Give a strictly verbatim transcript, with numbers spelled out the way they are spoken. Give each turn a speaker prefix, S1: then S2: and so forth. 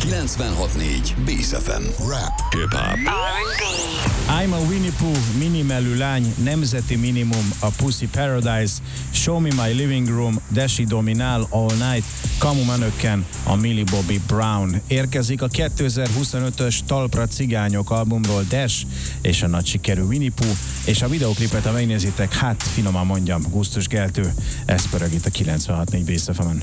S1: kilencvenhat négy Bész ef em. Rap, hip-hop.
S2: I'm a Winnie Pooh, minimelű lány, nemzeti minimum, a Pussy Paradise, Show Me My Living Room, Desi Dominál, All Night, Kamu Menökken, a Millie Bobby Brown. Érkezik a kétezer-huszonötös Talpra Cigányok albumról Dash és a nagy sikerű Winnie Pooh, és a videoklipet, ha megnézitek, hát finoman mondjam, gusztusgeltő. Ez pörög itt a kilencvenhat négy Bész ef emen.